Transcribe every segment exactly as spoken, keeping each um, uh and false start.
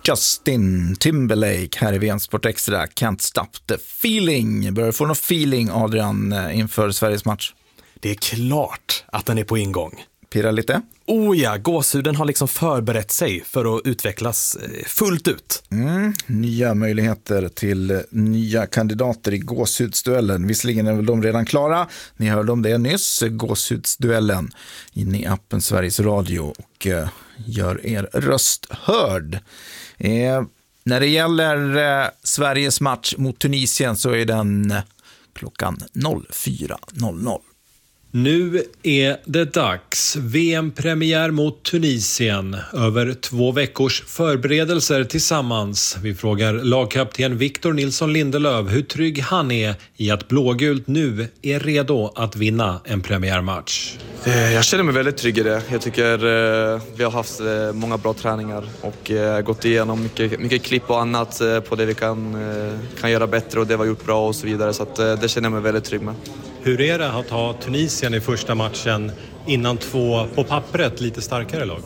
Justin Timberlake här i V M Sport Extra. Can't stop the feeling. Börjar få någon feeling, Adrian, inför Sveriges match? Det är klart att den är på ingång. Pirra lite? Oh ja, gåshuden har liksom förberett sig för att utvecklas fullt ut. Mm, nya möjligheter till nya kandidater i gåshudsduellen. Visserligen är väl de redan klara. Ni hörde om det nyss, gåshudsduellen, inne i appen Sveriges Radio, och eh, gör er röst hörd. Eh, när det gäller eh, Sveriges match mot Tunisien så är den eh, klockan fyra noll noll. Nu är det dags. V M-premiär mot Tunisien. Över två veckors förberedelser tillsammans. Vi frågar lagkapten Victor Nilsson Lindelöf hur trygg han är i att blågult nu är redo att vinna en premiärmatch. Jag känner mig väldigt trygg i det. Jag tycker vi har haft många bra träningar och gått igenom mycket, mycket klipp och annat på det vi kan, kan göra bättre och det vi har gjort bra och så vidare. Så att det känner jag mig väldigt trygg med. Hur är det att ha Tunisien i första matchen innan två på pappret lite starkare lag?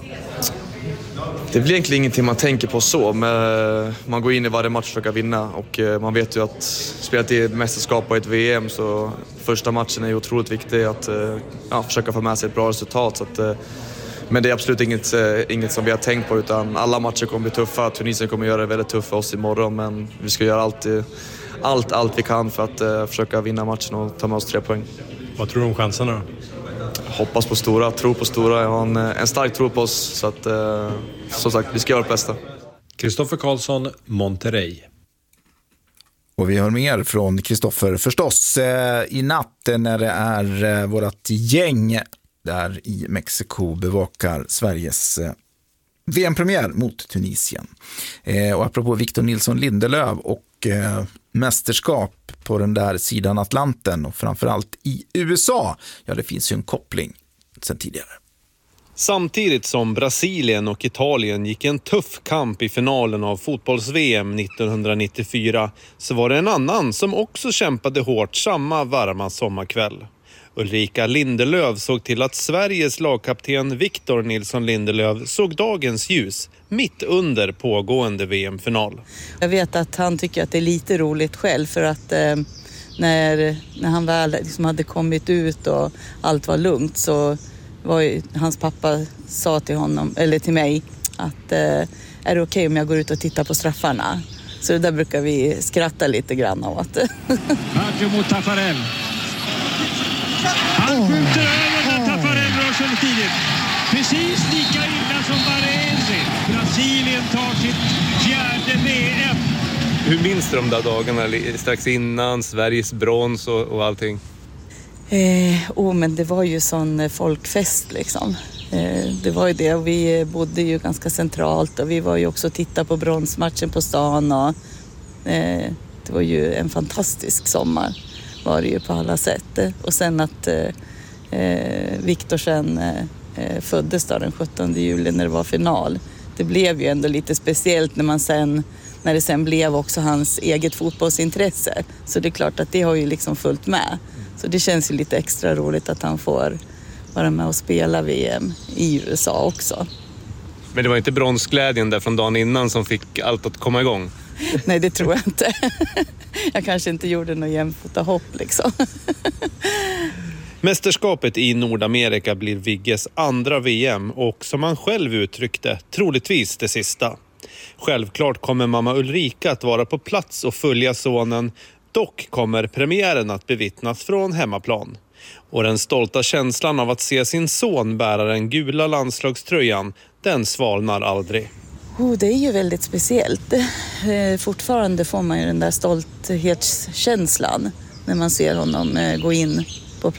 Det blir egentligen ingenting man tänker på så, men man går in i varje match och försöker vinna och man vet ju att spelat i ett mästerskap och ett V M så första matchen är ju otroligt viktig att ja, försöka få med sig ett bra resultat. Så att, men det är absolut inget, inget som vi har tänkt på, utan alla matcher kommer bli tuffa. Tunisien kommer göra det väldigt tufft för oss imorgon, men vi ska göra allt, allt, allt vi kan för att uh, försöka vinna matchen och ta med oss tre poäng. Vad tror du om chanserna då? Hoppas på stora, tro på stora. Jag har en, en stark tro på oss, så att uh, som sagt, vi ska göra det bästa. Kristoffer Karlsson, Monterrey. Och vi hör mer från Kristoffer förstås eh, i natt när det är eh, vårat gäng där i Mexiko bevakar Sveriges eh, V M-premiär mot Tunisien. Eh, och apropå Victor Nilsson Lindelöf och eh, mästerskap på den där sidan Atlanten och framförallt i U S A, ja, det finns ju en koppling sedan tidigare. Samtidigt som Brasilien och Italien gick en tuff kamp i finalen av fotbolls-V M nittonhundranittiofyra så var det en annan som också kämpade hårt samma varma sommarkväll. Ulrika Lindelöf såg till att Sveriges lagkapten Victor Nilsson Lindelöf såg dagens ljus mitt under pågående V M-final. Jag vet att han tycker att det är lite roligt själv för att eh, när, när han väl liksom hade kommit ut och allt var lugnt så var ju, hans pappa sa till honom, eller till mig, att eh, är det okej om jag går ut och tittar på straffarna? Så det där brukar vi skratta lite grann åt. Maggio mot Taffarel. Han skjuter över när Taffarel rör sig tidigt. Precis lika illa som Baresi. Brasilien tar sitt fjärde V M. Hur minns du de där dagarna strax innan, Sveriges brons och, och allting? Eh, oh, men det var ju sån folkfest liksom. Eh, det var ju det, och vi bodde ju ganska centralt och vi var ju också och tittade på bronsmatchen på stan och eh, det var ju en fantastisk sommar var det ju på alla sätt. Och sen att eh, Victor sen eh, föddes då den sjuttonde juli när det var final. Det blev ju ändå lite speciellt när man sen när det sen blev också hans eget fotbollsintresse. Så det är klart att det har ju liksom följt med. Så det känns ju lite extra roligt att han får vara med och spela V M i U S A också. Men det var inte bronsglädjen där från dagen innan som fick allt att komma igång? Nej, det tror jag inte. Jag kanske inte gjorde någon jämfota hopp liksom. Mästerskapet i Nordamerika blir Vigges andra V M och som han själv uttryckte, troligtvis det sista. Självklart kommer mamma Ulrika att vara på plats och följa sonen. Dock kommer premiären att bevittnas från hemmaplan. Och den stolta känslan av att se sin son bära den gula landslagströjan, den svalnar aldrig. Oh, det är ju väldigt speciellt. Eh, fortfarande får man ju den där stolthetskänslan när man ser honom eh, gå in